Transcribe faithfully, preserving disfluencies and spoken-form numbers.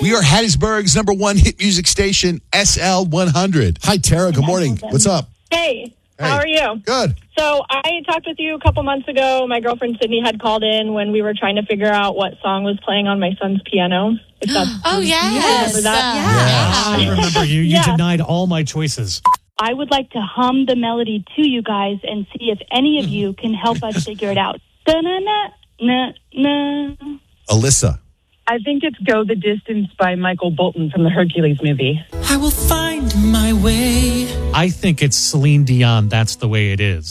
We are Hattiesburg's number one hit music station, S L one hundred. Hi, Tara. Good morning. What's up? Hey, Hey. how are you? Good. So I talked with you a couple months ago. My girlfriend Sydney had called in when we were trying to figure out what song was playing on my son's piano. If that's, Oh, yes. remember that? Uh, I remember you. You Yeah. denied all my choices. I would like to hum the melody to you guys and see if any of you can help us figure it out. Da-na-na-na-na. Alyssa. I think it's Go the Distance by Michael Bolton from the Hercules movie. I will find my way. I think it's Celine Dion. That's the way it is.